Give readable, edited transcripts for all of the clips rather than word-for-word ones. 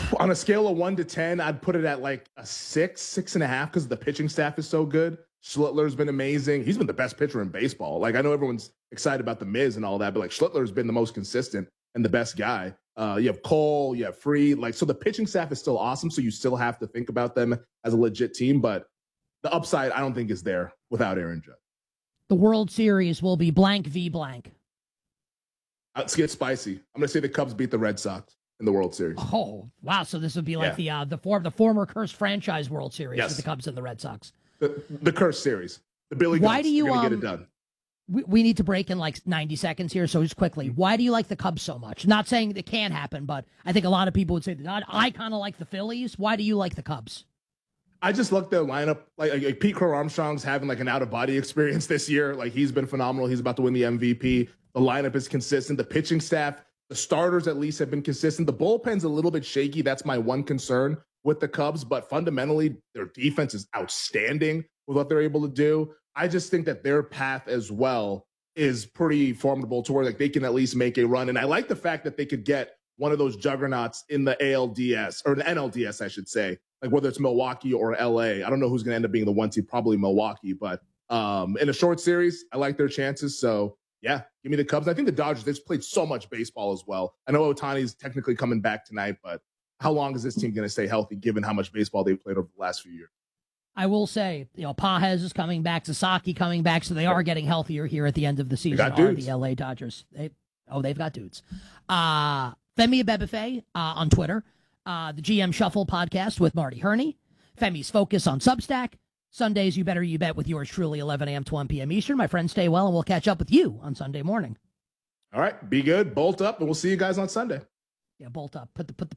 On a scale of 1 to 10, I'd put it at like a 6.5, because the pitching staff is so good. Schlittler's been amazing. He's been the best pitcher in baseball. Like, I know everyone's excited about the Miz and all that, but like Schlittler's been the most consistent and the best guy. You have Cole, you have Fried. Like, so the pitching staff is still awesome. So you still have to think about them as a legit team, but the upside I don't think is there without Aaron Judge. The World Series will be blank v blank. Let's get spicy. I'm going to say the Cubs beat the Red Sox in the World Series. Oh, wow. So this would be like the former cursed franchise World Series with the Cubs and the Red Sox. The cursed series. The Billy Guns. Why do you get it done? We need to break in like 90 seconds here, so just quickly. Why do you like the Cubs so much? Not saying it can't happen, but I think a lot of people would say that I kind of like the Phillies. Why do you like the Cubs? I just look their lineup. Like Pete Crow Armstrong's having like an out-of-body experience this year. Like, he's been phenomenal. He's about to win the MVP. The lineup is consistent. The pitching staff, the starters at least have been consistent. The bullpen's a little bit shaky. That's my one concern with the Cubs. But fundamentally, their defense is outstanding with what they're able to do. I just think that their path as well is pretty formidable to where like they can at least make a run. And I like the fact that they could get one of those juggernauts in the ALDS, or the NLDS, I should say, like whether it's Milwaukee or LA. I don't know who's going to end up being the 1 seed, probably Milwaukee. But in a short series, I like their chances. So, yeah, give me the Cubs. I think the Dodgers, they've played so much baseball as well. I know Ohtani's technically coming back tonight, but how long is this team going to stay healthy given how much baseball they've played over the last few years? I will say, Pages is coming back, Sasaki coming back, so they are getting healthier here at the end of the season. Are the LA Dodgers? They've got dudes. Femi Abebefe on Twitter, the GM Shuffle podcast with Marty Herney, Femi's Focus on Substack. Sundays, You Better You Bet with yours truly, 11 a.m. to 1 p.m. Eastern. My friends, stay well, and we'll catch up with you on Sunday morning. All right, be good, bolt up, and we'll see you guys on Sunday. Yeah, bolt up.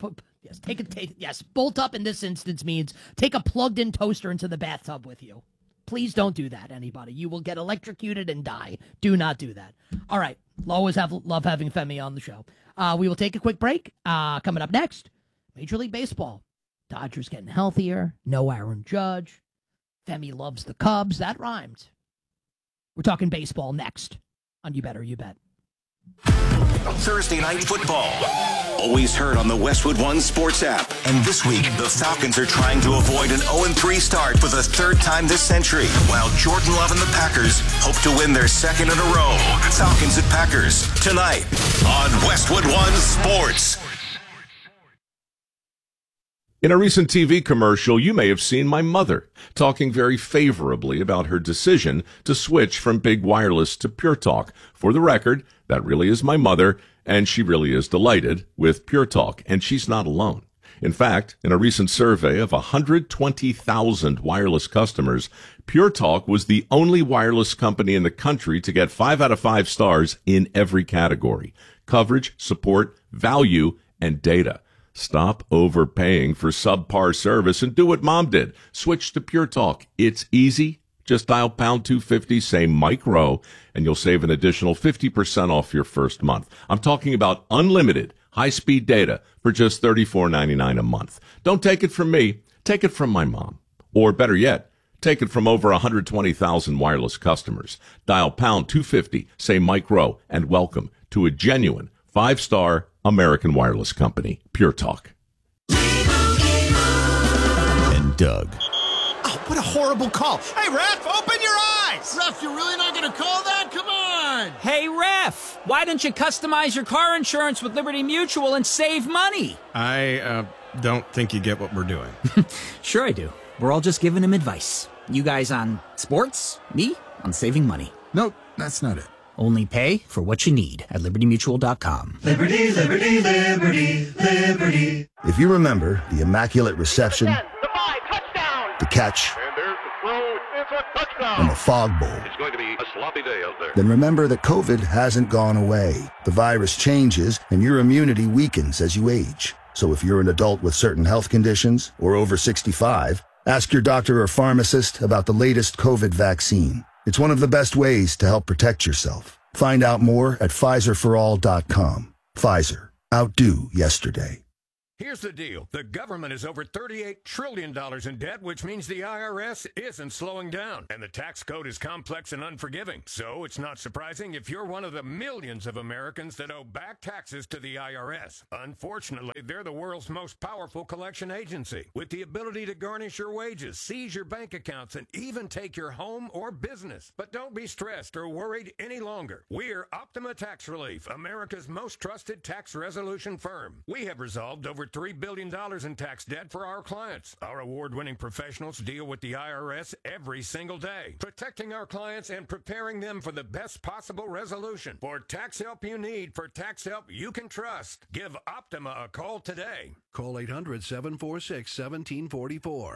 Yes, bolt up in this instance means take a plugged-in toaster into the bathtub with you. Please don't do that, anybody. You will get electrocuted and die. Do not do that. All right, always love having Femi on the show. We will take a quick break. Coming up next, Major League Baseball. Dodgers getting healthier. No Aaron Judge. Femi loves the Cubs. That rhymed. We're talking baseball next on You Better You Bet. Thursday Night Football. Always heard on the Westwood One Sports app. And this week, the Falcons are trying to avoid an 0-3 start for the third time this century, while Jordan Love and the Packers hope to win their second in a row. Falcons at Packers, tonight on Westwood One Sports. In a recent TV commercial, you may have seen my mother talking very favorably about her decision to switch from big wireless to Pure Talk. For the record, that really is my mother, and she really is delighted with Pure Talk, and she's not alone. In fact, in a recent survey of 120,000 wireless customers, Pure Talk was the only wireless company in the country to get 5 out of 5 stars in every category: coverage, support, value, and data. Stop overpaying for subpar service and do what Mom did. Switch to Pure Talk. It's easy. Just dial pound 250, say Mike Rowe, and you'll save an additional 50% off your first month. I'm talking about unlimited high-speed data for just $34.99 a month. Don't take it from me. Take it from my mom. Or better yet, take it from over 120,000 wireless customers. Dial pound 250, say Mike Rowe, and welcome to a genuine 5-star American wireless company, Pure Talk. And Doug. Oh, what a horrible call. Hey, ref, open your eyes. Ref, you're really not going to call that? Come on. Hey, ref, why don't you customize your car insurance with Liberty Mutual and save money? I don't think you get what we're doing. Sure I do. We're all just giving him advice. You guys on sports, me on saving money. Nope, that's not it. Only pay for what you need at libertymutual.com. Liberty, liberty, liberty, liberty. If you remember the immaculate reception, the 5, touchdown. The catch, And there's the throw. It's a touchdown. and the fog bowl, It's going to be a sloppy day out there. then remember that COVID hasn't gone away. The virus changes and your immunity weakens as you age. So if you're an adult with certain health conditions or over 65, ask your doctor or pharmacist about the latest COVID vaccine. It's one of the best ways to help protect yourself. Find out more at PfizerForAll.com. Pfizer. Outdo yesterday. Here's the deal. The government is over $38 trillion in debt, which means the IRS isn't slowing down. And the tax code is complex and unforgiving. So it's not surprising if you're one of the millions of Americans that owe back taxes to the IRS. Unfortunately, they're the world's most powerful collection agency, with the ability to garnish your wages, seize your bank accounts, and even take your home or business. But don't be stressed or worried any longer. We're Optima Tax Relief, America's most trusted tax resolution firm. We have resolved over $3 billion in tax debt for our clients. Our award-winning professionals deal with the IRS every single day, protecting our clients and preparing them for the best possible resolution. For tax help you need, for tax help you can trust, give Optima a call today. Call 800-746-1744.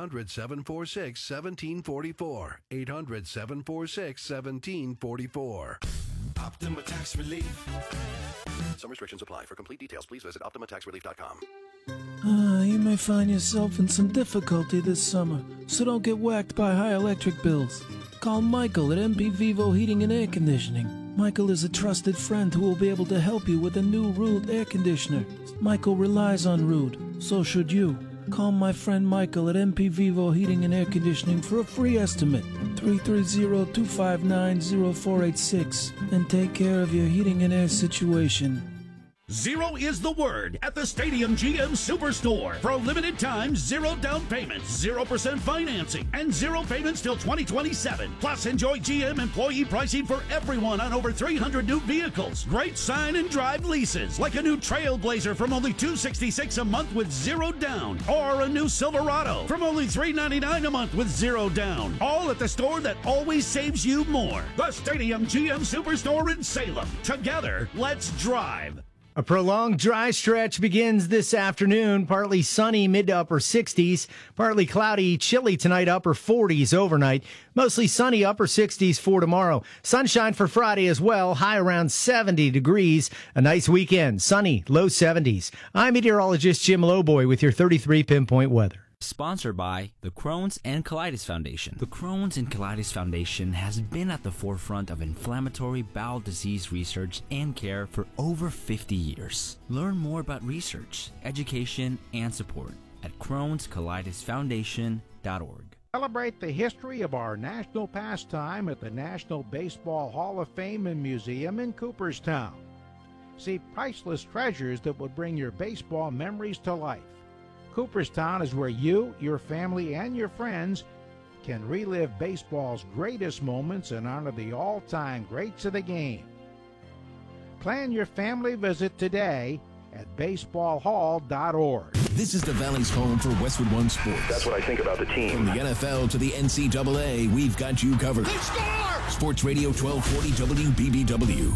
800-746-1744. 800-746-1744. Optima Tax Relief. Some restrictions apply. For complete details, please visit OptimaTaxRelief.com. You may find yourself in some difficulty this summer, so don't get whacked by high electric bills. Call Michael at MP Vivo Heating and Air Conditioning. Michael is a trusted friend who will be able to help you with a new Rude air conditioner. Michael relies on Rude, so should you. Call my friend Michael at MP Vivo Heating and Air Conditioning for a free estimate. 330-259-0486 and take care of your heating and air situation. Zero is the word at the Stadium GM Superstore. For a limited time, zero down payments, 0% financing, and zero payments till 2027. Plus, enjoy GM employee pricing for everyone on over 300 new vehicles. Great sign and drive leases, like a new Trailblazer from only $266 a month with zero down, or a new Silverado from only $399 a month with zero down. All at the store that always saves you more. The Stadium GM Superstore in Salem. Together, let's drive. A prolonged dry stretch begins this afternoon. Partly sunny, mid to upper 60s. Partly cloudy, chilly tonight, upper 40s overnight. Mostly sunny, upper 60s for tomorrow. Sunshine for Friday as well, high around 70 degrees. A nice weekend, sunny, low 70s. I'm meteorologist Jim Lowboy with your 33 pinpoint weather. Sponsored by the Crohn's and Colitis Foundation. The Crohn's and Colitis Foundation has been at the forefront of inflammatory bowel disease research and care for over 50 years. Learn more about research, education, and support at Crohn'sColitisFoundation.org. Celebrate the history of our national pastime at the National Baseball Hall of Fame and Museum in Cooperstown. See priceless treasures that will bring your baseball memories to life. Cooperstown is where you, your family, and your friends can relive baseball's greatest moments and honor the all-time greats of the game. Plan your family visit today at baseballhall.org. This is the Valley's home for Westwood One Sports. That's what I think about the team. From the NFL to the NCAA, we've got you covered. They score! Sports Radio 1240 WBBW.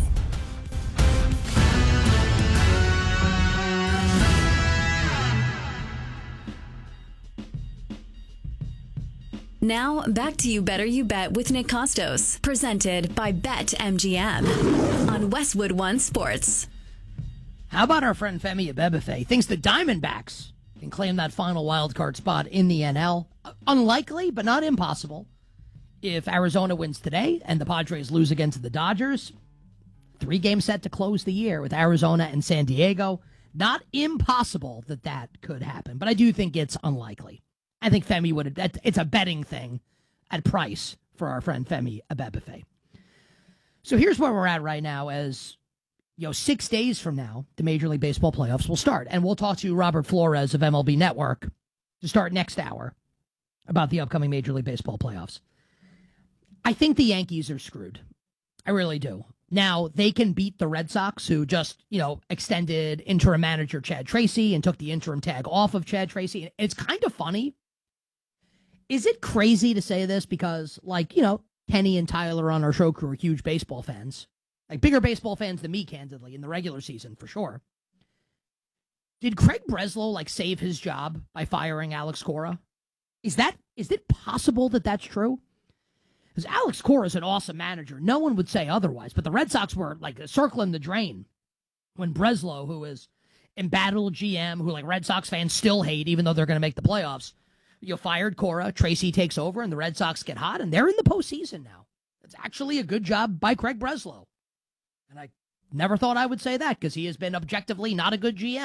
Now, back to You Better You Bet with Nick Costos, presented by BetMGM on Westwood One Sports. How about our friend Femi Abebefe thinks the Diamondbacks can claim that final wild card spot in the NL? Unlikely, but not impossible. If Arizona wins today and the Padres lose against the Dodgers, 3-game set to close the year with Arizona and San Diego. Not impossible that that could happen, but I do think it's unlikely. I think Femi would have, it's a betting thing at price for our friend Femi Abebefe. So here's where we're at right now as, 6 days from now, the Major League Baseball playoffs will start. And we'll talk to Robert Flores of MLB Network to start next hour about the upcoming Major League Baseball playoffs. I think the Yankees are screwed. I really do. Now, they can beat the Red Sox, who just, extended interim manager Chad Tracy and took the interim tag off of Chad Tracy. It's kind of funny. Is it crazy to say this? Because, Kenny and Tyler on our show crew are huge baseball fans. Bigger baseball fans than me, candidly, in the regular season, for sure. Did Craig Breslow, save his job by firing Alex Cora? Is it possible that that's true? Because Alex Cora is an awesome manager. No one would say otherwise. But the Red Sox were, circling the drain when Breslow, who is embattled GM, who, Red Sox fans still hate, even though they're going to make the playoffs, fired Cora, Tracy takes over, and the Red Sox get hot, and they're in the postseason now. It's actually a good job by Craig Breslow. And I never thought I would say that because he has been objectively not a good GM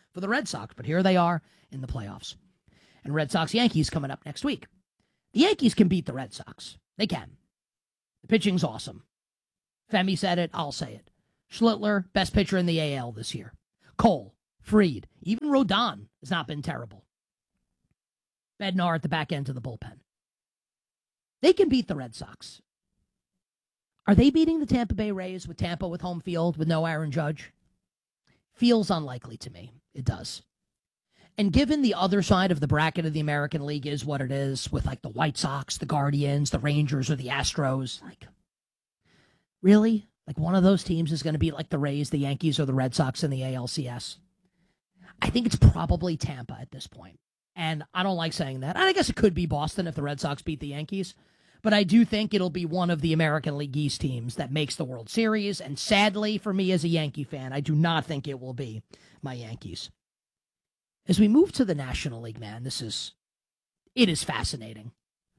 for the Red Sox, but here they are in the playoffs. And Red Sox-Yankees coming up next week. The Yankees can beat the Red Sox. They can. The pitching's awesome. Femi said it, I'll say it. Schlittler, best pitcher in the AL this year. Cole, Fried, even Rodon has not been terrible. Bednar at the back end of the bullpen. They can beat the Red Sox. Are they beating the Tampa Bay Rays with Tampa with home field with no Aaron Judge? Feels unlikely to me. It does. And given the other side of the bracket of the American League is what it is, with like the White Sox, the Guardians, the Rangers, or the Astros, like, really? Like one of those teams is going to be like the Rays, the Yankees, or the Red Sox in the ALCS? I think it's probably Tampa at this point. And I don't like saying that. I guess it could be Boston if the Red Sox beat the Yankees. But I do think it'll be one of the American League East teams that makes the World Series. And sadly, for me as a Yankee fan, I do not think it will be my Yankees. As we move to the National League, man, it is fascinating.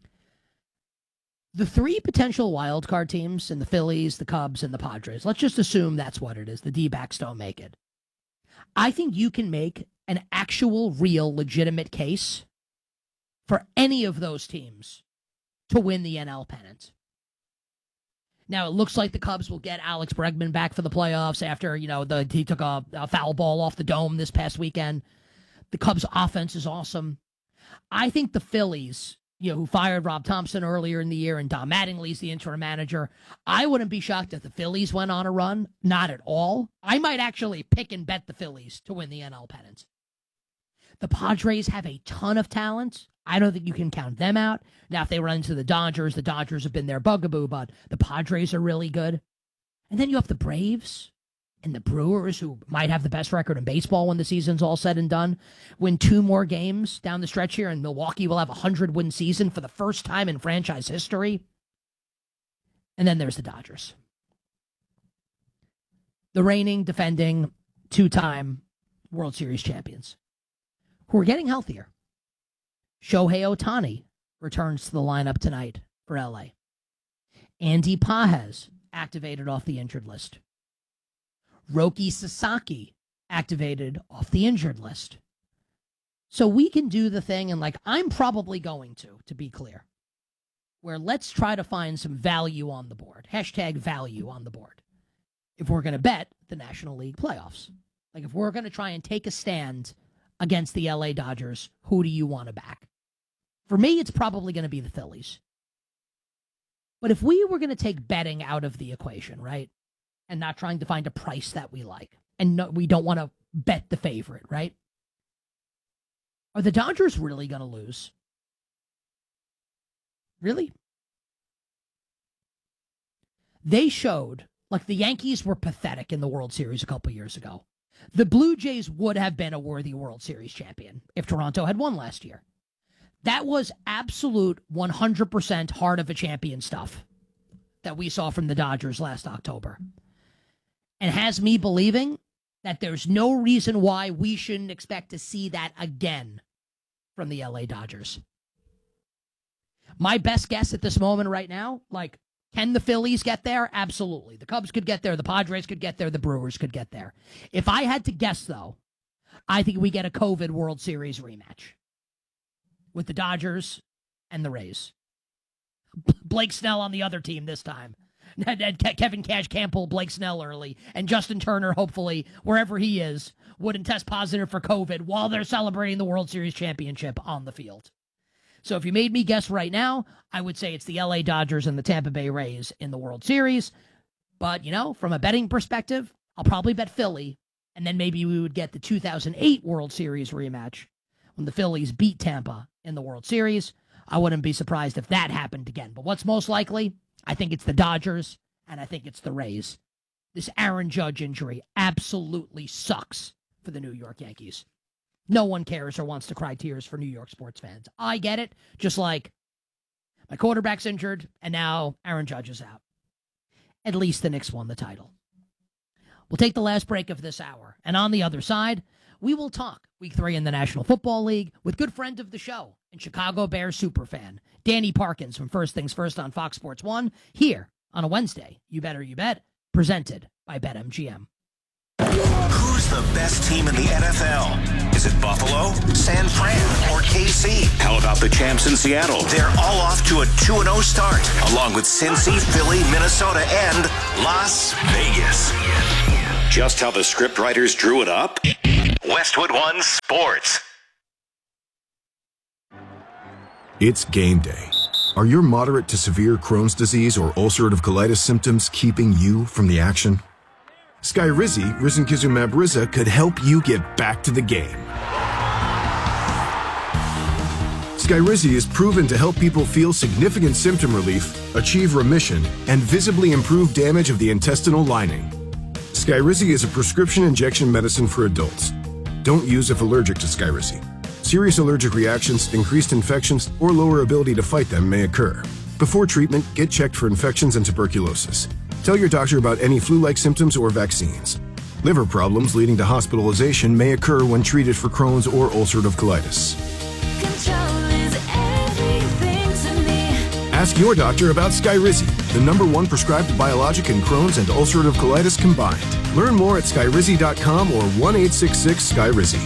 The three potential wildcard teams in the Phillies, the Cubs, and the Padres, let's just assume that's what it is. The D-backs don't make it. I think you can make an actual, real, legitimate case for any of those teams to win the NL pennant. Now, it looks like the Cubs will get Alex Bregman back for the playoffs after, he took a foul ball off the dome this past weekend. The Cubs' offense is awesome. I think the Phillies, who fired Rob Thompson earlier in the year and Don Mattingly's the interim manager, I wouldn't be shocked if the Phillies went on a run. Not at all. I might actually pick and bet the Phillies to win the NL pennant. The Padres have a ton of talent. I don't think you can count them out. Now, if they run into the Dodgers have been their bugaboo, but the Padres are really good. And then you have the Braves and the Brewers, who might have the best record in baseball when the season's all said and done, win 2 more games down the stretch here, and Milwaukee will have a 100-win season for the first time in franchise history. And then there's the Dodgers. The reigning, defending, 2-time World Series champions, who are getting healthier. Shohei Ohtani returns to the lineup tonight for LA. Andy Pages activated off the injured list. Roki Sasaki activated off the injured list. So we can do the thing, and I'm probably going to be clear, where let's try to find some value on the board. Hashtag value on the board. If we're going to bet the National League playoffs. If we're going to try and take a stand against the LA Dodgers, who do you want to back? For me, it's probably going to be the Phillies. But if we were going to take betting out of the equation, right, and not trying to find a price that we like, and we don't want to bet the favorite, right? Are the Dodgers really going to lose? Really? They showed, the Yankees were pathetic in the World Series a couple years ago. The Blue Jays would have been a worthy World Series champion if Toronto had won last year. That was absolute 100% heart of a champion stuff that we saw from the Dodgers last October. And has me believing that there's no reason why we shouldn't expect to see that again from the LA Dodgers. My best guess at this moment right now, can the Phillies get there? Absolutely. The Cubs could get there. The Padres could get there. The Brewers could get there. If I had to guess, though, I think we get a COVID World Series rematch with the Dodgers and the Rays. Blake Snell on the other team this time. Kevin Cash can't pull Blake Snell early, and Justin Turner, hopefully, wherever he is, wouldn't test positive for COVID while they're celebrating the World Series championship on the field. So if you made me guess right now, I would say it's the LA Dodgers and the Tampa Bay Rays in the World Series. But, from a betting perspective, I'll probably bet Philly, and then maybe we would get the 2008 World Series rematch when the Phillies beat Tampa in the World Series. I wouldn't be surprised if that happened again. But what's most likely? I think it's the Dodgers, and I think it's the Rays. This Aaron Judge injury absolutely sucks for the New York Yankees. No one cares or wants to cry tears for New York sports fans. I get it, just like my quarterback's injured, and now Aaron Judge is out. At least the Knicks won the title. We'll take the last break of this hour, and on the other side, we will talk Week 3 in the National Football League with good friend of the show and Chicago Bears superfan, Danny Parkins from First Things First on Fox Sports 1, here on a Wednesday. You Better You Bet, presented by BetMGM. Who's the best team in the NFL? Is it Buffalo, San Fran, or KC? How about the champs in Seattle? They're all off to a 2-0 start, along with Cincy, Philly, Minnesota, and Las Vegas. Just how the scriptwriters drew it up? Westwood One Sports. It's game day. Are your moderate to severe Crohn's disease or ulcerative colitis symptoms keeping you from the action? Skyrizi, risankizumab Riza, could help you get back to the game. Skyrizi is proven to help people feel significant symptom relief, achieve remission, and visibly improve damage of the intestinal lining. Skyrizi is a prescription injection medicine for adults. Don't use if allergic to Skyrizi. Serious allergic reactions, increased infections, or lower ability to fight them may occur. Before treatment, get checked for infections and tuberculosis. Tell your doctor about any flu-like symptoms or vaccines. Liver problems leading to hospitalization may occur when treated for Crohn's or ulcerative colitis. Ask your doctor about Skyrizi, the #1 prescribed biologic in Crohn's and ulcerative colitis combined. Learn more at skyrizi.com or 1-866-SKYRIZI.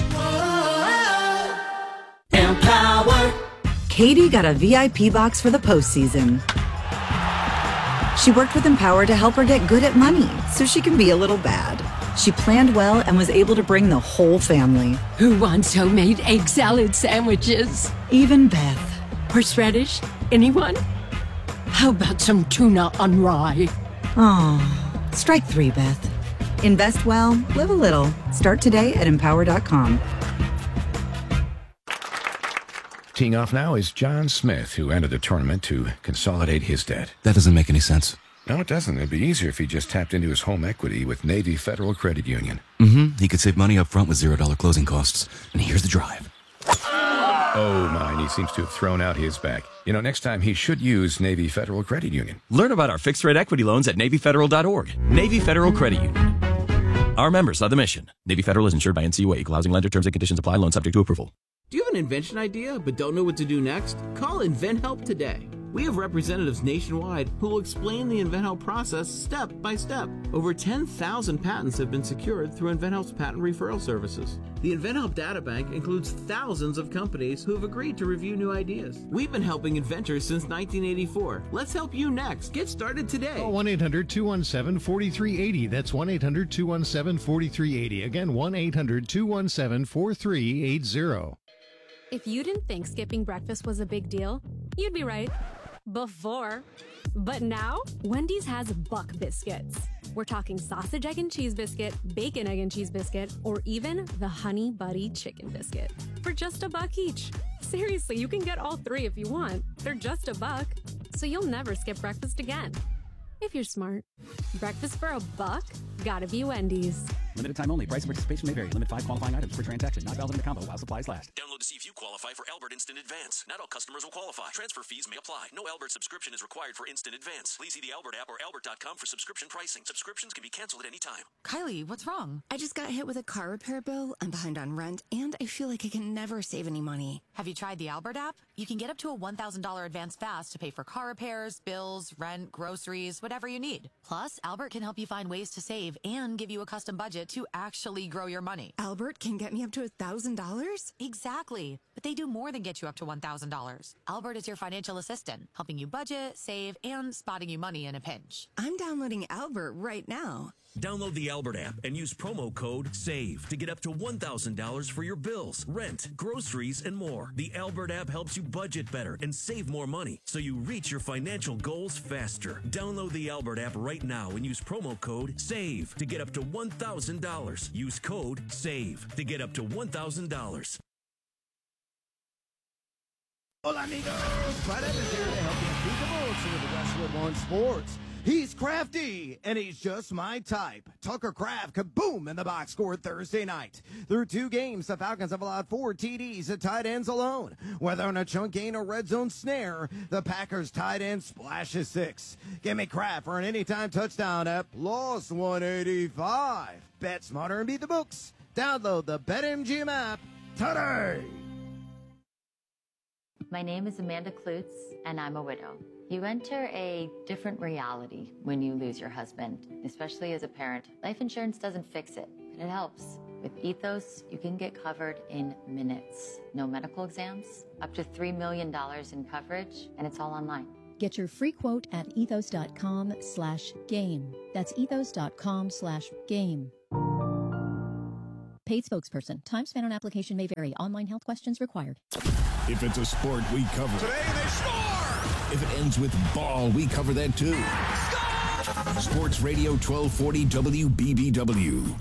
Empower. Katie got a VIP box for the postseason. She worked with Empower to help her get good at money so she can be a little bad. She planned well and was able to bring the whole family. Who wants homemade egg salad sandwiches? Even Beth. Horseradish? Anyone? How about some tuna on rye? Oh, strike 3, Beth. Invest well, live a little. Start today at empower.com. Teeing off now is John Smith, who entered the tournament to consolidate his debt. That doesn't make any sense. No, it doesn't. It'd be easier if he just tapped into his home equity with Navy Federal Credit Union. He could save money up front with $0 closing costs. And here's the drive. Oh, my, and he seems to have thrown out his back. You know, next time he should use Navy Federal Credit Union. Learn about our fixed-rate equity loans at NavyFederal.org. Navy Federal Credit Union. Our members are the mission. Navy Federal is insured by NCUA. Equal housing lender. Terms and conditions apply. Loan subject to approval. Do you have an invention idea but don't know what to do next? Call InventHelp today. We have representatives nationwide who will explain the InventHelp process step by step. Over 10,000 patents have been secured through InventHelp's patent referral services. The InventHelp data bank includes thousands of companies who have agreed to review new ideas. We've been helping inventors since 1984. Let's help you next. Get started today. Call 1-800-217-4380. That's 1-800-217-4380. Again, 1-800-217-4380. If you didn't think skipping breakfast was a big deal, you'd be right. Before. But now, Wendy's has Buck Biscuits. We're talking sausage, egg, and cheese biscuit, bacon, egg, and cheese biscuit, or even the Honey Buddy chicken biscuit for just $1 each. Seriously, you can get all 3 if you want. They're just $1, so you'll never skip breakfast again. If you're smart. Breakfast for $1? Gotta be Wendy's. Limited time only. Price and participation may vary. Limit 5 qualifying items per transaction. Not valid in the combo while supplies last. Download to see if you qualify for Albert Instant Advance. Not all customers will qualify. Transfer fees may apply. No Albert subscription is required for Instant Advance. Please see the Albert app or albert.com for subscription pricing. Subscriptions can be canceled at any time. Kylie, what's wrong? I just got hit with a car repair bill. I'm behind on rent, and I feel like I can never save any money. Have you tried the Albert app? You can get up to a $1,000 advance fast to pay for car repairs, bills, rent, groceries, whatever you need. Plus, Albert can help you find ways to save and give you a custom budget to actually grow your money. Albert can get me up to $1,000? Exactly. But they do more than get you up to $1,000. Albert is your financial assistant, helping you budget, save, and spotting you money in a pinch. I'm downloading Albert right now. Download the Albert app and use promo code SAVE to get up to $1,000 for your bills, rent, groceries, and more. The Albert app helps you budget better and save more money so you reach your financial goals faster. Download the Albert app right now and use promo code SAVE to get up to $1,000. Use code SAVE to get up to $1,000. Hola, amigos. Brad Evans here to help you beat the bullshit with the Westwood One Sports. He's crafty, and he's just my type. Tucker Kraft, kaboom, in the box score Thursday night. Through 2 games, the Falcons have allowed 4 TDs at tight ends alone. Whether on a chunk gain or red zone snare, the Packers tight end splashes 6. Give me Kraft for an anytime touchdown at plus 185. Bet smarter and beat the books. Download the BetMGM app today. My name is Amanda Klutz, and I'm a widow. You enter a different reality when you lose your husband, especially as a parent. Life insurance doesn't fix it, but it helps. With Ethos, you can get covered in minutes. No medical exams, up to $3 million in coverage, and it's all online. Get your free quote at ethos.com/game. That's ethos.com/game. Paid spokesperson. Time spent on application may vary. Online health questions required. If it's a sport, we cover it. Today they score! If it ends with ball, we cover that too. Score! Sports Radio 1240 WBBW.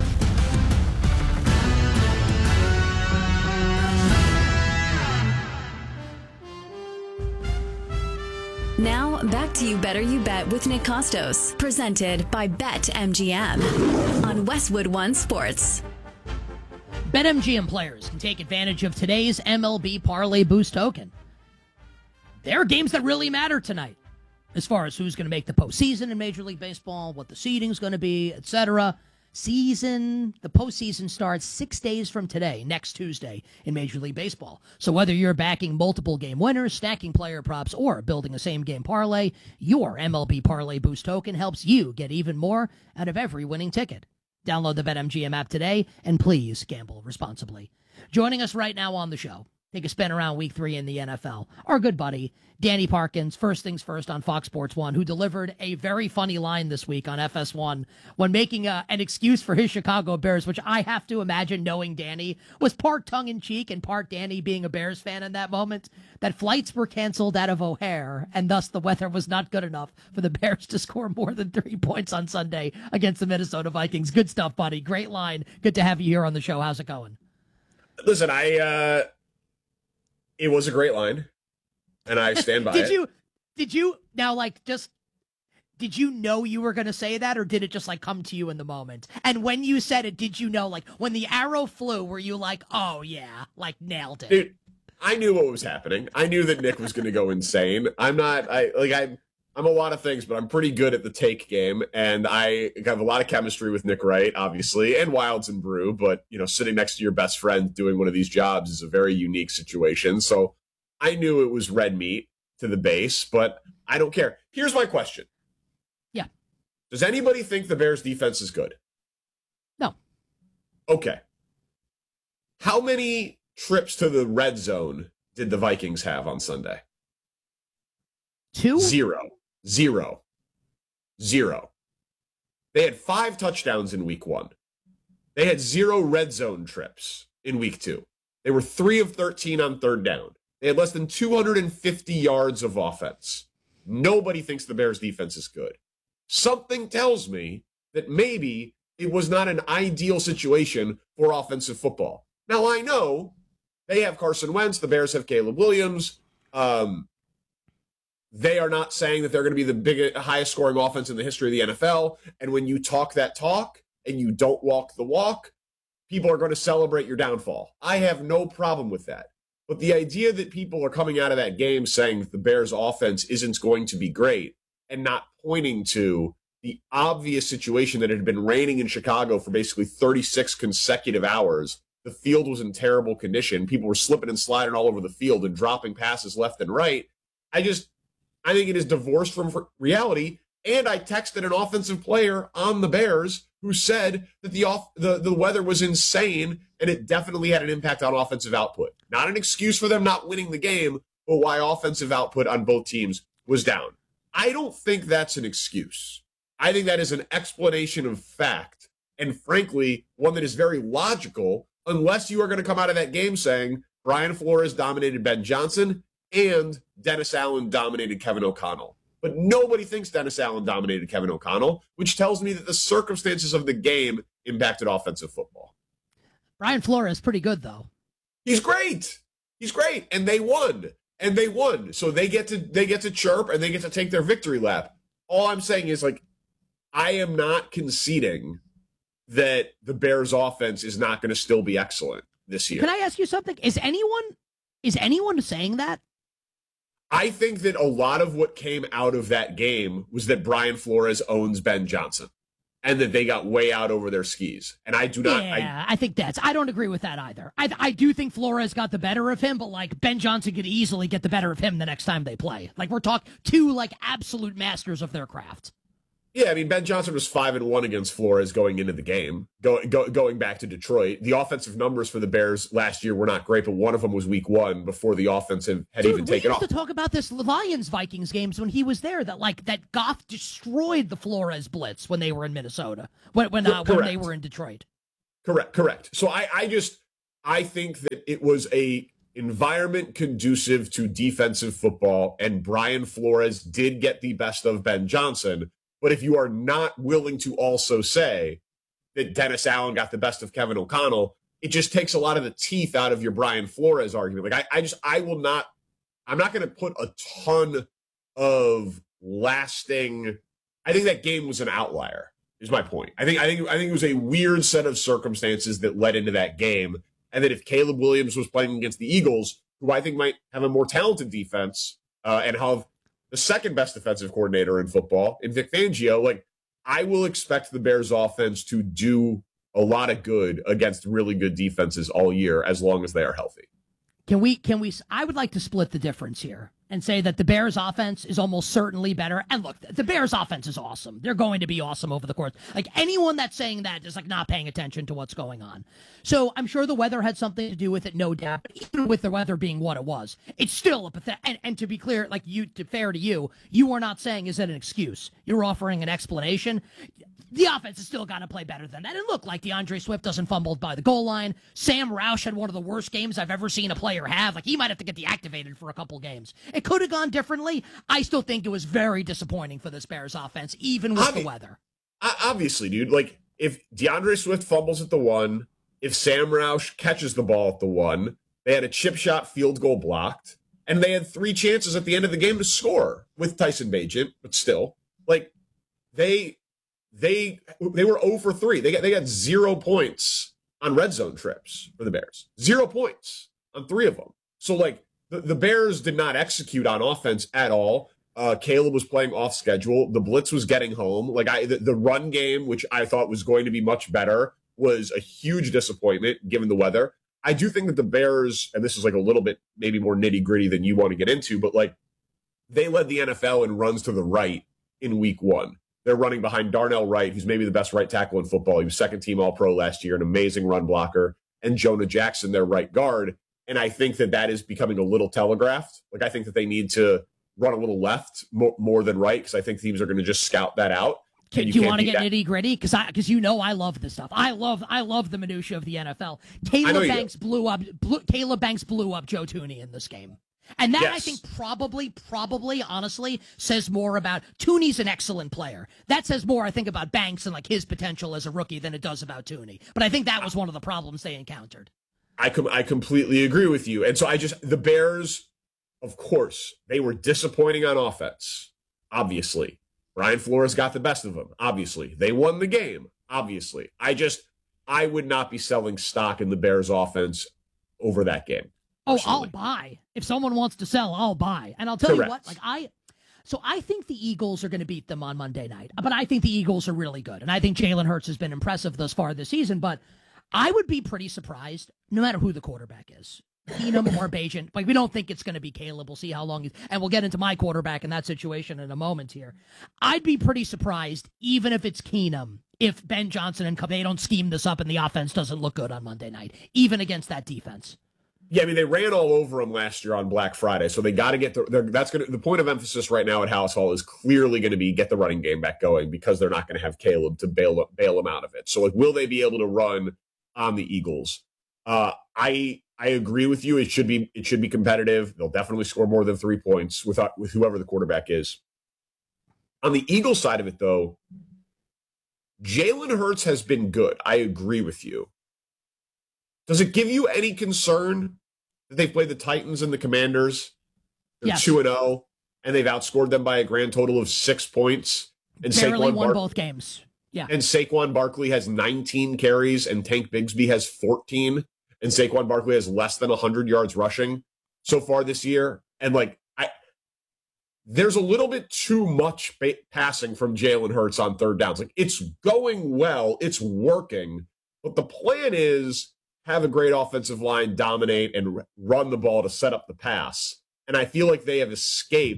Now, back to You Better You Bet with Nick Costos, presented by BetMGM on Westwood One Sports. BetMGM players can take advantage of today's MLB Parlay Boost token. There are games that really matter tonight, as far as who's going to make the postseason in Major League Baseball, what the seeding's going to be, etc. The postseason starts 6 days from today, next Tuesday, in Major League Baseball. So whether you're backing multiple game winners, stacking player props, or building a same-game parlay, your MLB Parlay Boost token helps you get even more out of every winning ticket. Download the BetMGM app today, and please gamble responsibly. Joining us right now on the show, take a spin around Week 3 in the NFL, our good buddy, Danny Parkins, First Things First on Fox Sports 1, who delivered a very funny line this week on FS1 when making an excuse for his Chicago Bears, which I have to imagine, knowing Danny, was part tongue-in-cheek and part Danny being a Bears fan in that moment, that flights were canceled out of O'Hare, and thus the weather was not good enough for the Bears to score more than 3 points on Sunday against the Minnesota Vikings. Good stuff, buddy. Great line. Good to have you here on the show. How's it going? Listen, it was a great line, and I stand by it. Did you know you were going to say that, or did it just come to you in the moment? And when you said it, did you know, when the arrow flew, were you like, oh yeah, nailed it? Dude, I knew what was happening. I knew that Nick was going to go insane. I'm a lot of things, but I'm pretty good at the take game, and I have a lot of chemistry with Nick Wright, obviously, and Wilds and Brew, but, sitting next to your best friend doing one of these jobs is a very unique situation. So I knew it was red meat to the base, but I don't care. Here's my question. Yeah. Does anybody think the Bears defense is good? No. Okay. How many trips to the red zone did the Vikings have on Sunday? 2? Zero. They had 5 touchdowns in week 1. They had 0 red zone trips in week 2. They were 3 of 13 on third down. They had less than 250 yards of offense. Nobody thinks the Bears defense is good. Something tells me that maybe it was not an ideal situation for offensive football. Now, I know they have Carson Wentz. The Bears have Caleb Williams. They are not saying that they're going to be the highest scoring offense in the history of the NFL. And when you talk that talk and you don't walk the walk, people are going to celebrate your downfall. I have no problem with that. But the idea that people are coming out of that game saying that the Bears offense isn't going to be great and not pointing to the obvious situation that had been raining in Chicago for basically 36 consecutive hours. The field was in terrible condition. People were slipping and sliding all over the field and dropping passes left and right. I think it is divorced from reality. And I texted an offensive player on the Bears who said that the weather was insane and it definitely had an impact on offensive output. Not an excuse for them not winning the game, but why offensive output on both teams was down. I don't think that's an excuse. I think that is an explanation of fact, and frankly, one that is very logical, unless you are going to come out of that game saying Brian Flores dominated Ben Johnson and Dennis Allen dominated Kevin O'Connell. But nobody thinks Dennis Allen dominated Kevin O'Connell, which tells me that the circumstances of the game impacted offensive football. Brian Flores is pretty good, though. He's great. And they won. So they get to chirp and they get to take their victory lap. All I'm saying is, I am not conceding that the Bears offense is not going to still be excellent this year. Can I ask you something? Is anyone saying that? I think that a lot of what came out of that game was that Brian Flores owns Ben Johnson and that they got way out over their skis. And I do not. Yeah, I don't agree with that either. I do think Flores got the better of him, but Ben Johnson could easily get the better of him the next time they play. We're talking 2 absolute masters of their craft. Yeah, I mean, Ben Johnson was 5-1 against Flores going into the game. Going back to Detroit, the offensive numbers for the Bears last year were not great, but one of them was Week 1 before the offensive had even taken off. We used to talk about this Lions-Vikings games when he was there. That Goff destroyed the Flores blitz when they were in Minnesota. When they were in Detroit. Correct. So I think that it was a environment conducive to defensive football, and Brian Flores did get the best of Ben Johnson. But if you are not willing to also say that Dennis Allen got the best of Kevin O'Connell, it just takes a lot of the teeth out of your Brian Flores argument. Like I'm not going to put a ton of lasting. I think that game was an outlier, is my point. I think it was a weird set of circumstances that led into that game. And that if Caleb Williams was playing against the Eagles, who I think might have a more talented defense and have the second best defensive coordinator in football, in Vic Fangio, like, I will expect the Bears offense to do a lot of good against really good defenses all year as long as they are healthy. Can we I would like to split the difference here and say that the Bears offense is almost certainly better. And look, the Bears offense is awesome. They're going to be awesome over the course. Like, anyone that's saying that is like not paying attention to what's going on. So I'm sure the weather had something to do with it, no doubt. But even with the weather being what it was, it's still a pathetic. And to be clear, like, fair to you, you are not saying, is that an excuse? You're offering an explanation. The offense has still got to play better than that. And look, like, DeAndre Swift doesn't fumble by the goal line. Sam Roush had one of the worst games I've ever seen a player have. Like, he might have to get deactivated for a couple games. It could have gone differently. I still think it was very disappointing for this Bears offense, even with the weather. Obviously, dude. Like, if DeAndre Swift fumbles at the 1, if Sam Roush catches the ball at the 1, they had a chip shot field goal blocked, and they had 3 chances at the end of the game to score with Tyson Bagent, but still, like, they were 0 for 3. They got 0 points on red zone trips for the Bears. 0 points on 3 of them. So, like, the Bears did not execute on offense at all. Caleb was playing off schedule. The blitz was getting home. Like, the run game, which I thought was going to be much better, was a huge disappointment given the weather. I do think that the Bears, and this is like a little bit maybe more nitty gritty than you want to get into, but like, they led the NFL in runs to the right in Week 1. They're running behind Darnell Wright, who's maybe the best right tackle in football. He was second-team All-Pro last year, an amazing run blocker, and Jonah Jackson, their right guard. And I think that is becoming a little telegraphed. Like, I think that they need to run a little left more than right, because I think teams are going to just scout that out. Do you want to get nitty gritty? Because I love this stuff. I love the minutia of the NFL. Caleb Banks blew up Joe Thuney in this game. And that, yes, I think probably, honestly, says more about Thuney's an excellent player. That says more, I think, about Banks and like his potential as a rookie than it does about Thuney. But I think that was one of the problems they encountered. I completely agree with you. And so the Bears, of course, they were disappointing on offense. Obviously, Brian Flores got the best of them. Obviously, they won the game. Obviously, I would not be selling stock in the Bears offense over that game. Oh, I'll buy. If someone wants to sell, I'll buy. And I'll tell you what, like, I think the Eagles are going to beat them on Monday night. But I think the Eagles are really good. And I think Jalen Hurts has been impressive thus far this season. But I would be pretty surprised, no matter who the quarterback is. Keenum or Bagent. Like, we don't think it's going to be Caleb. We'll see how long and we'll get into my quarterback in that situation in a moment here. I'd be pretty surprised, even if it's Keenum, if Ben Johnson and they don't scheme this up and the offense doesn't look good on Monday night, even against that defense. Yeah, I mean, they ran all over them last year on Black Friday, so they got to get the point of emphasis right now at Halas Hall is clearly going to be get the running game back going, because they're not going to have Caleb to bail them out of it. So, like, will they be able to run on the Eagles? I agree with you. It should be competitive. They'll definitely score more than 3 points with whoever the quarterback is. On the Eagles side of it, though, Jalen Hurts has been good. I agree with you. Does it give you any concern that they've played the Titans and the Commanders? They're 2-0, and they've outscored them by a grand total of 6 points. And barely won both games. Yeah. And Saquon Barkley has 19 carries, and Tank Bigsby has 14. And Saquon Barkley has less than 100 yards rushing so far this year. And, like, there's a little bit too much passing from Jalen Hurts on third downs. Like, it's going well. It's working. But the plan is have a great offensive line, dominate, and run the ball to set up the pass. And I feel like they have escaped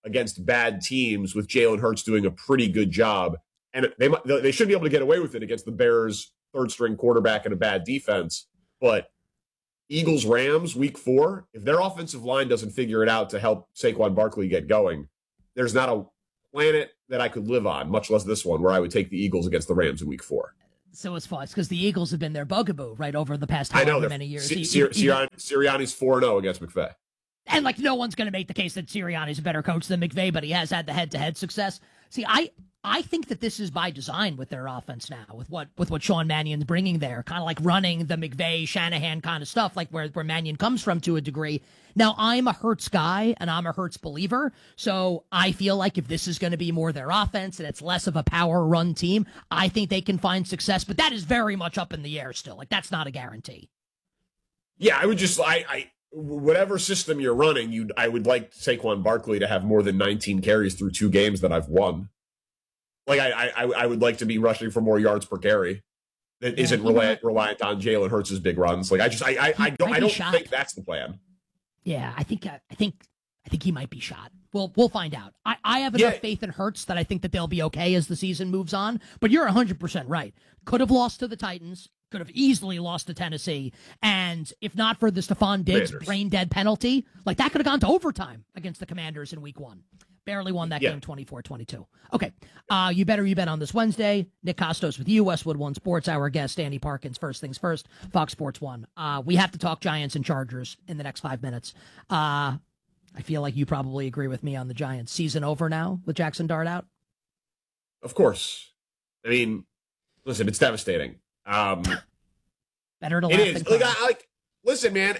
against bad teams with Jalen Hurts doing a pretty good job. And they should be able to get away with it against the Bears' third-string quarterback and a bad defense. But Eagles-Rams, week 4, if their offensive line doesn't figure it out to help Saquon Barkley get going, there's not a planet that I could live on, much less this one, where I would take the Eagles against the Rams in week 4. So it's fun. It's because the Eagles have been their bugaboo, right, over the past however many years. Sirianni's 4-0 against McVay. And, like, no one's going to make the case that Sirianni's a better coach than McVay, but he has had the head-to-head success. See, I think that this is by design with their offense now, with what Sean Mannion's bringing there, kind of like running the McVay, Shanahan kind of stuff, like where Mannion comes from to a degree. Now, I'm a Hurts guy, and I'm a Hurts believer, so I feel like if this is going to be more their offense and it's less of a power run team, I think they can find success, but that is very much up in the air still. Like, that's not a guarantee. Yeah, I would just, whatever system you're running, I would like Saquon Barkley to have more than 19 carries through 2 games that I've won. Like, I would like to be rushing for more yards per carry that isn't reliant on Jalen Hurts' big runs. Like, I don't think that's the plan. Yeah, I think he might be shot. We'll find out. I have enough faith in Hurts that I think that they'll be okay as the season moves on. But you're 100% right. Could have lost to the Titans. Could have easily lost to Tennessee. And if not for the Stephon Diggs brain-dead penalty, like that could have gone to overtime against the Commanders in week 1. Barely won that game 24-22. Okay. You better you bet on this Wednesday. Nick Costos with you, Westwood One Sports. Our guest, Danny Parkins. First things first, Fox Sports 1. We have to talk Giants and Chargers in the next 5 minutes. I feel like you probably agree with me on the Giants. Season over now with Jackson Dart out? Of course. I mean, listen, it's devastating. Better to laugh than cry. Listen, man,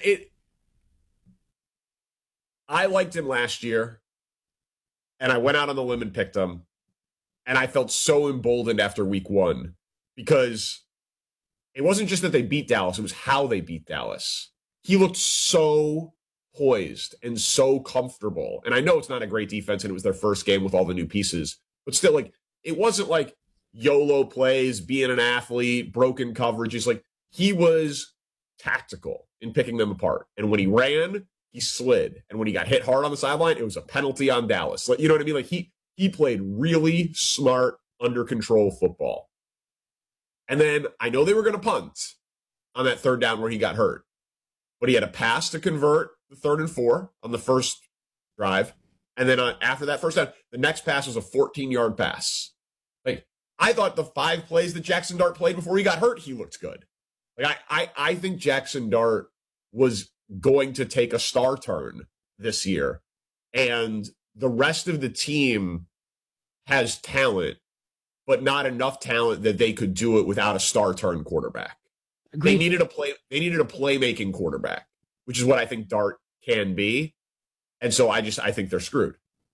I liked him last year. And I went out on the limb and picked him. And I felt so emboldened after week 1 because it wasn't just that they beat Dallas, it was how they beat Dallas. He looked so poised and so comfortable. And I know it's not a great defense and it was their first game with all the new pieces, but still, like, it wasn't like YOLO plays, being an athlete, broken coverages. Like, he was tactical in picking them apart. And when he ran, he slid. And when he got hit hard on the sideline, it was a penalty on Dallas. Like, you know what I mean? Like, he played really smart, under control football. And then I know they were going to punt on that third down where he got hurt. But he had a pass to convert the 3rd and 4 on the first drive. And then after that first down, the next pass was a 14-yard pass. Like, I thought the 5 plays that Jackson Dart played before he got hurt, he looked good. Like, I think Jackson Dart was going to take a star turn this year. And the rest of the team has talent, but not enough talent that they could do it without a star turn quarterback. Agreed. They needed a playmaking quarterback, which is what I think Dart can be. And so I think they're screwed.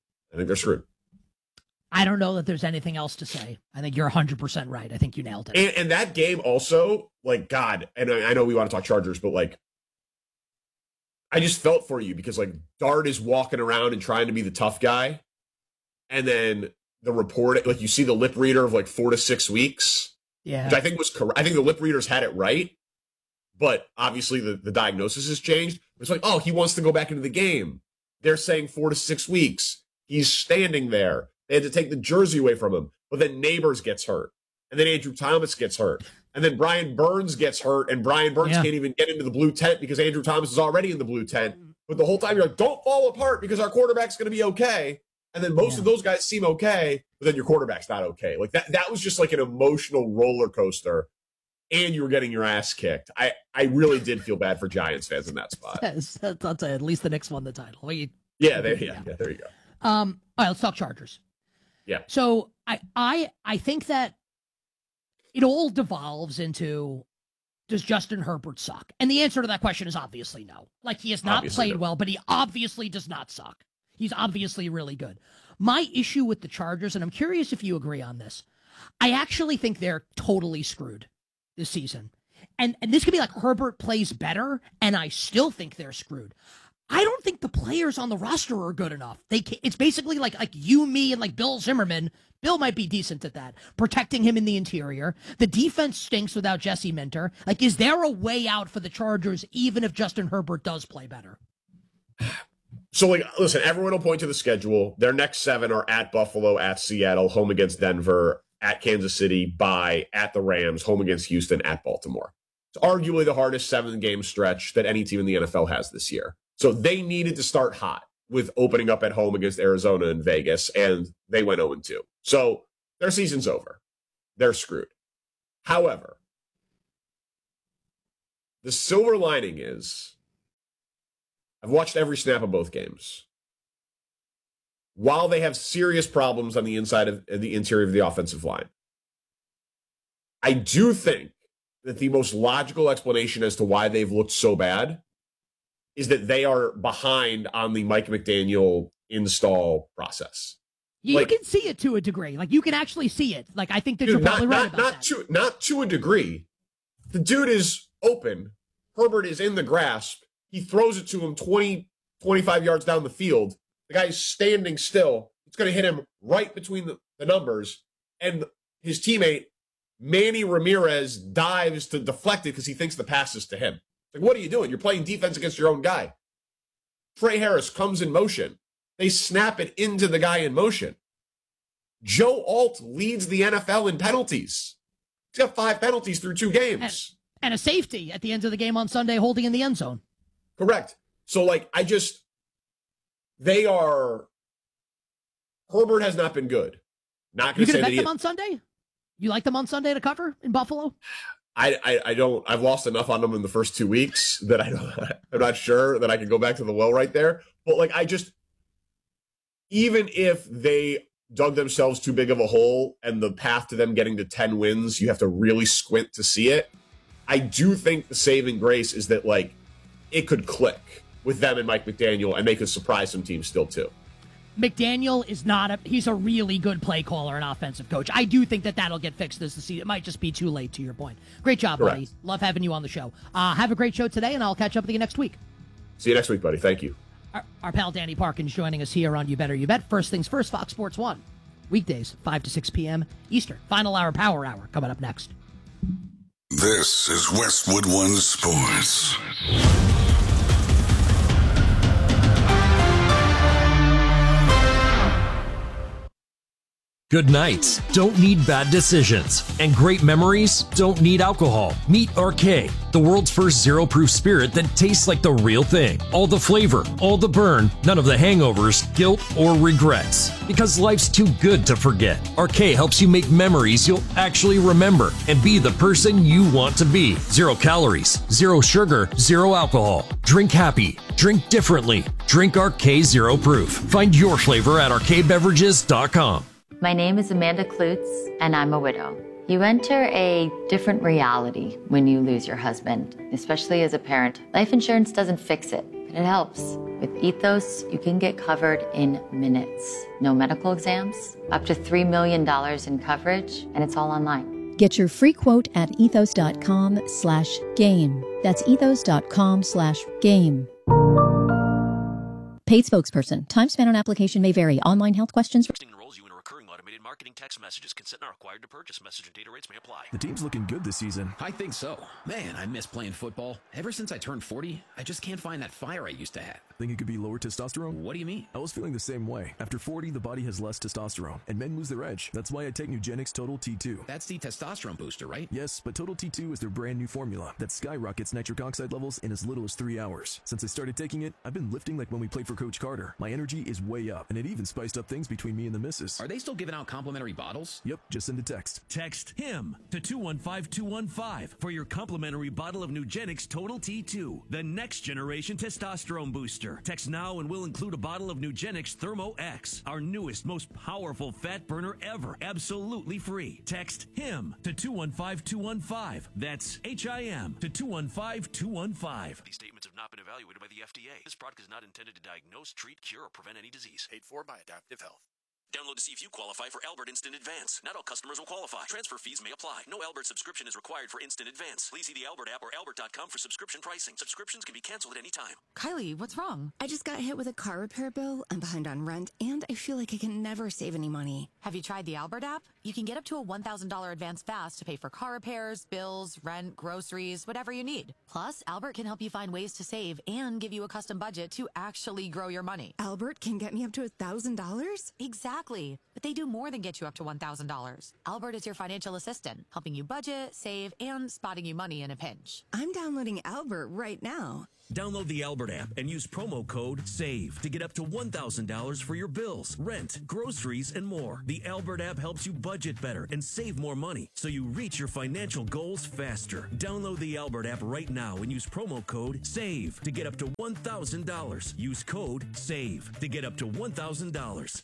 I don't know that there's anything else to say. I think you're 100% right. I think you nailed it. And that game also, like, God, and I know we want to talk Chargers, but, like, I just felt for you because, like, Dart is walking around and trying to be the tough guy. And then the report, like, you see the lip reader of, like, 4 to 6 weeks. Yeah. Which I think was correct. I think the lip readers had it right. But obviously the diagnosis has changed. It's like, oh, he wants to go back into the game. They're saying 4 to 6 weeks. He's standing there. They had to take the jersey away from him. But then Neighbors gets hurt. And then Andrew Thomas gets hurt. And then Brian Burns gets hurt, and Brian Burns can't even get into the blue tent because Andrew Thomas is already in the blue tent. But the whole time you're like, don't fall apart because our quarterback's going to be okay. And then most of those guys seem okay, but then your quarterback's not okay. Like, that was just like an emotional roller coaster, and you were getting your ass kicked. I really did feel bad for Giants fans in that spot. Yes, I'll say at least the Knicks won the title. There you go. All right, let's talk Chargers. Yeah. So I think that it all devolves into, does Justin Herbert suck? And the answer to that question is obviously no. Like, he has not played well, but he obviously does not suck. He's obviously really good. My issue with the Chargers, and I'm curious if you agree on this, I actually think they're totally screwed this season. And this could be like Herbert plays better, and I still think they're screwed. I don't think the players on the roster are good enough. It's basically like you, me, and like Bill Zimmerman. Bill might be decent at that, protecting him in the interior. The defense stinks without Jesse Minter. Like, is there a way out for the Chargers, even if Justin Herbert does play better? So, like, listen, everyone will point to the schedule. Their next 7 are at Buffalo, at Seattle, home against Denver, at Kansas City, bye, at the Rams, home against Houston, at Baltimore. It's arguably the hardest 7-game stretch that any team in the NFL has this year. So they needed to start hot with opening up at home against Arizona and Vegas, and they went 0-2. So their season's over. They're screwed. However, the silver lining is I've watched every snap of both games. While they have serious problems on the inside of the interior of the offensive line, I do think that the most logical explanation as to why they've looked so bad is that they are behind on the Mike McDaniel install process. You can see it to a degree. Like, you can actually see it. Like, I think that you're probably right about that. Not to a degree. The dude is open. Herbert is in the grasp. He throws it to him 20, 25 yards down the field. The guy's standing still. It's going to hit him right between the numbers. And his teammate, Manny Ramirez, dives to deflect it because he thinks the pass is to him. Like, what are you doing? You're playing defense against your own guy. Trey Harris comes in motion. They snap it into the guy in motion. Joe Alt leads the NFL in penalties. He's got 5 penalties through 2 games. And a safety at the end of the game on Sunday holding in the end zone. Correct. So, like, Herbert has not been good. Not going to say that you bet them on Sunday? You like them on Sunday to cover in Buffalo? I don't. I've lost enough on them in the first 2 weeks that I'm not sure that I can go back to the well right there. But, like, even if they dug themselves too big of a hole and the path to them getting to 10 wins, you have to really squint to see it. I do think the saving grace is that, like, it could click with them and Mike McDaniel, and they could surprise some teams still too. McDaniel is he's a really good play caller and offensive coach. I do think that'll get fixed as the season. It might just be too late, to your point. Great job, Correct. buddy. Love having you on the show. Have a great show today, and I'll catch up with you next week. See you next week, buddy. Thank you. Our pal Danny Parkins joining us here on You Better You Bet. First things first, Fox Sports 1. Weekdays, 5 to 6 p.m. Eastern. Final hour, power hour, coming up next. This is Westwood One Sports. Good nights don't need bad decisions, and great memories don't need alcohol. Meet Arcade, the world's first zero-proof spirit that tastes like the real thing. All the flavor, all the burn, none of the hangovers, guilt, or regrets. Because life's too good to forget. Arcade helps you make memories you'll actually remember and be the person you want to be. 0 calories, 0 sugar, 0 alcohol. Drink happy. Drink differently. Drink Arcade Zero Proof. Find your flavor at arcadebeverages.com. My name is Amanda Klutz, and I'm a widow. You enter a different reality when you lose your husband, especially as a parent. Life insurance doesn't fix it, but it helps. With Ethos, you can get covered in minutes. No medical exams, up to $3 million in coverage, and it's all online. Get your free quote at ethos.com/game. That's ethos.com/game. Paid spokesperson. Time spent on application may vary. Online health questions. Enrolls you in a recurring automated marketing text messages. Consent not required to purchase. Message and data rates may apply. The team's looking good this season. I think so. Man, I miss playing football. Ever since I turned 40, I just can't find that fire I used to have. Think it could be lower testosterone? What do you mean? I was feeling the same way. After 40, the body has less testosterone, and men lose their edge. That's why I take Nugenix Total T2. That's the testosterone booster, right? Yes, but Total T2 is their brand new formula that skyrockets nitric oxide levels in as little as 3 hours. Since I started taking it, I've been lifting like when we played for Coach Carter. My energy is way up, and it even spiced up things between me and the missus. Are they still giving out complimentary bottles? Yep, just send a text. Text HIM to 215-215 for your complimentary bottle of Nugenix Total T2, the next generation testosterone booster. Text now and we'll include a bottle of Nugenix Thermo X, our newest, most powerful fat burner ever, absolutely free. Text HIM to 215-215. That's HIM to 215-215. These statements have not been evaluated by the FDA. This product is not intended to diagnose, treat, cure, or prevent any disease. Paid for by Adaptive Health. Download to see if you qualify for Albert Instant Advance. Not all customers will qualify. Transfer fees may apply. No Albert subscription is required for Instant Advance. Please see the Albert app or albert.com for subscription pricing. Subscriptions can be canceled at any time. Kylie, what's wrong? I just got hit with a car repair bill. I'm behind on rent, and I feel like I can never save any money. Have you tried the Albert app? You can get up to a $1,000 advance fast to pay for car repairs, bills, rent, groceries, whatever you need. Plus, Albert can help you find ways to save and give you a custom budget to actually grow your money. Albert can get me up to $1,000? Exactly. But they do more than get you up to $1,000. Albert is your financial assistant, helping you budget, save, and spotting you money in a pinch. I'm downloading Albert right now. Download the Albert app and use promo code SAVE to get up to $1,000 for your bills, rent, groceries, and more. The Albert app helps you budget better and save more money so you reach your financial goals faster. Download the Albert app right now and use promo code SAVE to get up to $1,000. Use code SAVE to get up to $1,000.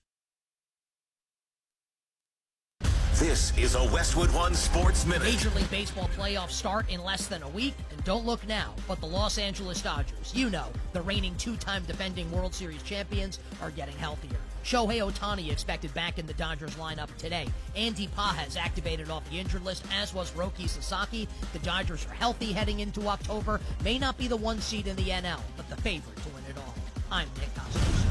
This is a Westwood One Sports Minute. Major League Baseball playoffs start in less than a week, and don't look now, but the Los Angeles Dodgers, the reigning two-time defending World Series champions, are getting healthier. Shohei Ohtani expected back in the Dodgers lineup today. Andy Pages activated off the injured list, as was Roki Sasaki. The Dodgers are healthy heading into October. May not be the 1 seed in the NL, but the favorite to win it all. I'm Nick Costos.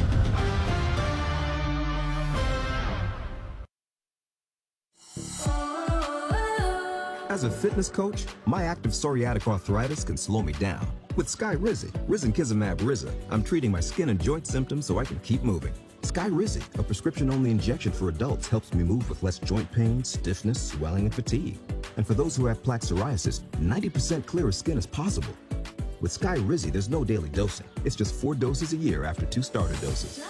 As a fitness coach, my active psoriatic arthritis can slow me down. With Skyrizi, Risankizumab Riza, I'm treating my skin and joint symptoms so I can keep moving. Skyrizi, a prescription-only injection for adults, helps me move with less joint pain, stiffness, swelling, and fatigue. And for those who have plaque psoriasis, 90% clearer skin is possible. With Skyrizi, there's no daily dosing. It's just 4 doses a year after 2 starter doses.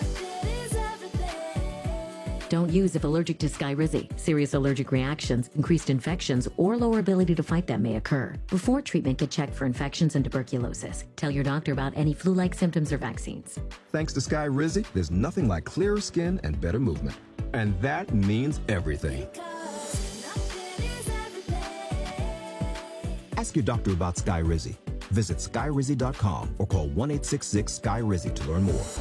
Don't use if allergic to Skyrizi. Serious allergic reactions, increased infections, or lower ability to fight them may occur. Before treatment, get checked for infections and tuberculosis. Tell your doctor about any flu-like symptoms or vaccines. Thanks to Skyrizi, there's nothing like clearer skin and better movement. And that means everything. Ask your doctor about Skyrizi. Visit Skyrizi.com or call 1-866-SKY-RIZI to learn more.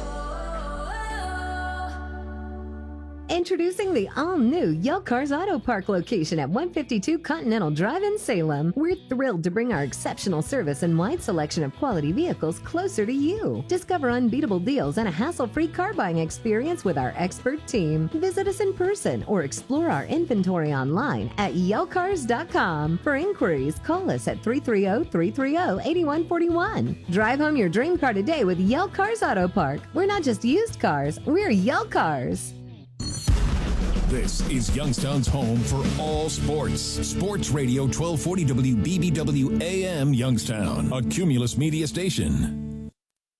Introducing the all-new Yelp Cars Auto Park location at 152 Continental Drive in Salem. We're thrilled to bring our exceptional service and wide selection of quality vehicles closer to you. Discover unbeatable deals and a hassle-free car buying experience with our expert team. Visit us in person or explore our inventory online at yelpcars.com. For inquiries, call us at 330-330-8141. Drive home your dream car today with Yelp Cars Auto Park. We're not just used cars, we're Yelp Cars. This is Youngstown's home for all sports. Sports Radio 1240 WBBW AM Youngstown, a Cumulus media station.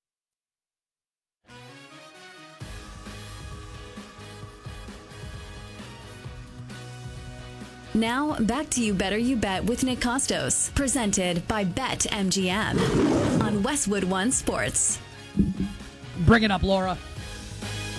Now, back to You Better You Bet with Nick Costos, presented by BetMGM on Westwood One Sports. Bring it up, Laura.